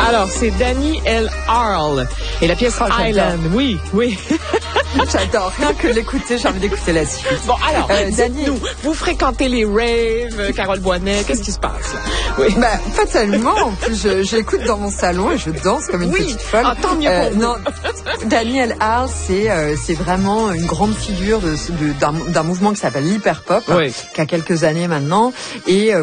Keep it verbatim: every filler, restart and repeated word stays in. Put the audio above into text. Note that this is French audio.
Alors, c'est Danny L. Arl. Et la pièce Oh, Island. Oui, oui. J'adore. Rien que de l'écouter, j'ai envie d'écouter la suite. Bon, alors, euh, Danny, nous, vous fréquentez les raves, euh, Carole Boinet, qu'est-ce qui se passe là? Oui. Bah, fatalement, en plus, je, je l'écoute dans mon salon et je danse comme une Oui. petite folle. Ah, tant mieux pour vous. Non, Daniel Hall, c'est euh, c'est vraiment une grande figure de, de, d'un, d'un mouvement qui s'appelle l'hyperpop, Oui. qui a quelques années maintenant. Et euh,